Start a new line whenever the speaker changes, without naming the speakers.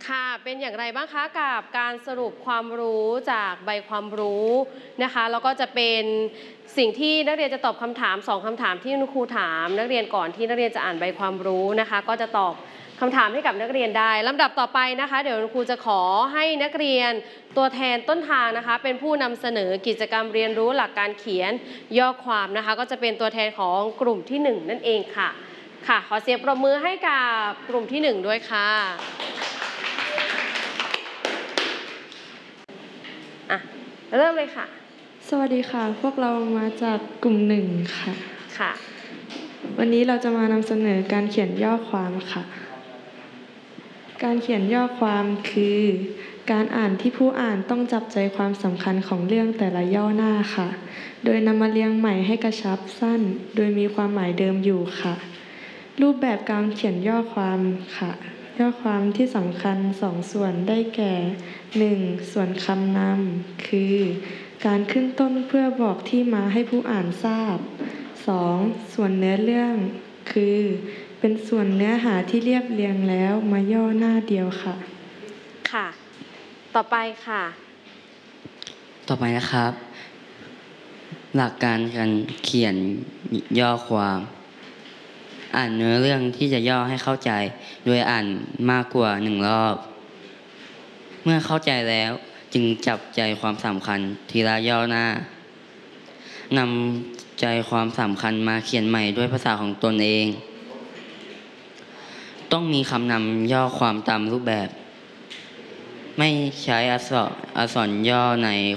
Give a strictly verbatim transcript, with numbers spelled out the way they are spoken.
ค่ะเป็นอย่างไรบ้างคะกับการสรุปความรู้จากใบความรู้นะคะแล้วก็จะเป็นสิ่งที่นักเรียนจะตอบคำถามสองคำถามที่คุณครูถามนักเรียนก่อนที่นักเรียนจะอ่านใบความรู้นะคะก็จะตอบคำถามให้กับนักเรียนได้ลำดับต่อไปนะคะเดี๋ยวคุณครูจะขอให้นักเรียนตัวแทนต้นทางนะคะเป็นผู้นำเสนอกิจกรรมเรียนรู้หลักการเขียนย่อความนะคะก็จะเป็นตัวแทนของกลุ่มที่หนึ่งนั่นเองค่ะค่ะขอเสียงปรบมือให้กับกลุ่มที่หนึ่งด้วยค่ะอ่ะเริ่มเลยค่ะ
สวัสดีค่ะพวกเรามาจากกลุ่มหนึ่งค่ะ
ค่ะ
วันนี้เราจะมานำเสนอการเขียนย่อความค่ะการเขียนย่อความคือการอ่านที่ผู้อ่านต้องจับใจความสำคัญของเรื่องแต่ละย่อหน้าค่ะโดยนำมาเรียงใหม่ให้กระชับสั้นโดยมีความหมายเดิมอยู่ค่ะรูปแบบการเขียนย่อความค่ะย่อความที่สำคัญสองส่วนได้แก่หนึ่งส่วนคำนำคือการขึ้นต้นเพื่อบอกที่มาให้ผู้อ่านทราบสองส่วนเนื้อเรื่องคือเป็นส่วนเนื้อหาที่เรียบเรียงแล้วมาย่อหน้าเดียวค่ะ
ค่ะต่อไปค่ะ
ต่อไปนะครับ หลักการการเขียนย่อความอ่านเนื้อเรื่องที่จะย่อให้เข้าใจโดยอ่านมากกว่าหนึ่งรอบเมื่อเข้าใจแล้วจึงจับใจความสำคัญทีละย่อหน้านำใจความสำคัญมาเขียนใหม่ด้วยภาษาของตนเองต้องมีคำนำย่อความตามรูปแบบไม่ใช้อักษรอักษรย่อใน